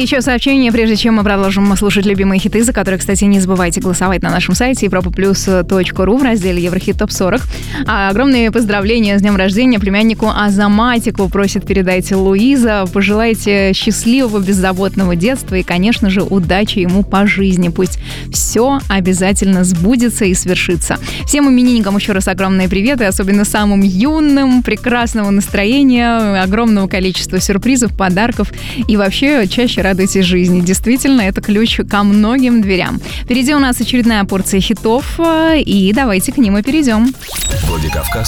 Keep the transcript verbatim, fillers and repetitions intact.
еще сообщение, прежде чем мы продолжим слушать любимые хиты, за которые, кстати, не забывайте голосовать на нашем сайте европа плюс точка ру в разделе Еврохит топ сорок. А огромные поздравления с днем рождения племяннику Азаматику просит передать Луиза. Пожелайте счастливого, беззаботного детства и, конечно же, удачи ему по жизни. Пусть все обязательно сбудется и свершится. Всем именинникам еще раз огромные приветы, особенно самым юным, прекрасного настроения, огромного количества сюрпризов, подарков и вообще чаще радуйтесь жизни. Действительно, это ключ ко многим дверям. Впереди у нас очередная порция хитов, и давайте к ним и перейдем. Владикавказ